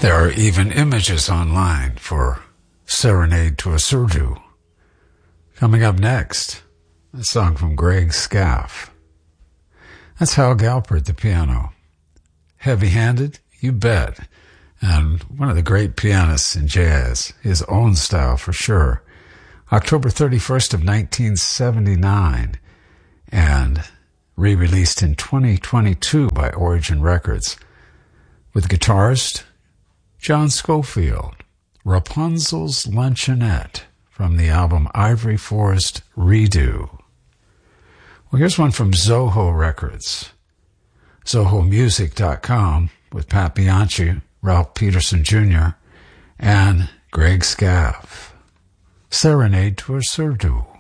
There are even images online for Serenade to a Surdu. Coming up next, a song from Greg Scaff. That's Hal Galper at the piano. Heavy-handed? You bet. And one of the great pianists in jazz, his own style for sure. October 31st of 1979 and re-released in 2022 by Origin Records with guitarist John Scofield, Rapunzel's Luncheonette from the album Ivory Forest Redo. Well, here's one from Zoho Records, ZohoMusic.com with Pat Bianchi, Ralph Peterson Jr., and Greg Scaff. Serenade to a Surdu.